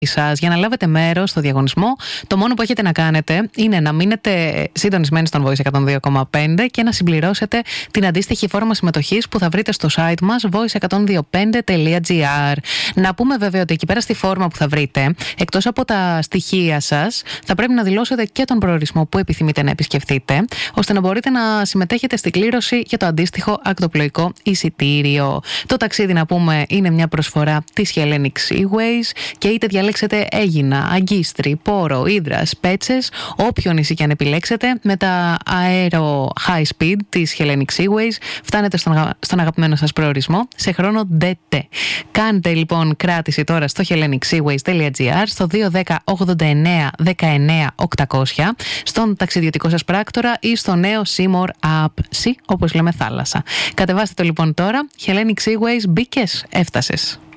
σας για να λάβετε μέρος στο διαγωνισμό. Το μόνο που έχετε να κάνετε είναι να μείνετε συντονισμένοι στον Voice 102,5 και να συμπληρώσετε την αντίστοιχη φόρμα συμμετοχής που θα βρείτε στο site μας voice102.5.gr. Να πούμε βέβαια ότι εκεί πέρα στη φόρμα που θα βρείτε, εκτός από τα στοιχεία σας, θα πρέπει να δηλώσετε και τον προορισμό που επιθυμείτε να επισκεφτείτε, ώστε να μπορείτε να συμμετέχετε στην κλήρωση για το αντίστοιχο ακτοπλοϊκό εισιτήριο. Το ταξίδι, να πούμε, είναι μια προσφορά της Hellenic Seaways και είτε διαλέξετε Αίγινα, Αγκίστρι, Πόρο, Ύδρας, Πέτσες, όποιο νησί και αν επιλέξετε, με τα αέρο high speed της Hellenic Seaways φτάνετε στον αγαπημένο σας προορισμό σε χρόνο DT. Κάντε λοιπόν κράτηση τώρα στο hellenic.seaways.gr, στο 210 89 19 800, στον ταξιδιωτικό σας πράκτορα ή στο νέο Seymour App, όπως λέμε θάλασσα. Κατεβάστε το λοιπόν τώρα. Hellenic Seaways, μπήκες, έφτασες.